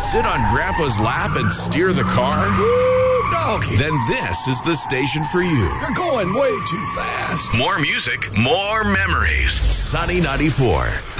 sit on Grandpa's lap and steer the car? Woo, doggy. Then this is the station for you. You're going way too fast. More music, more memories. Sunny 94.